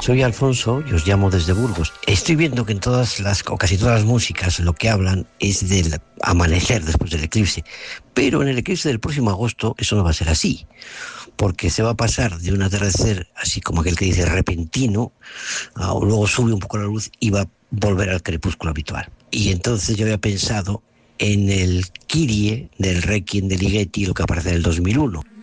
Soy Alfonso y os llamo desde Burgos. Estoy viendo que en casi todas las músicas lo que hablan es del amanecer después del eclipse, pero en el eclipse del próximo agosto eso no va a ser así, porque se va a pasar de un atardecer así como aquel que dice repentino, luego sube un poco la luz y va a volver al crepúsculo habitual. Y entonces yo había pensado en el Kyrie del Requiem de Ligeti, lo que aparece en el 2001.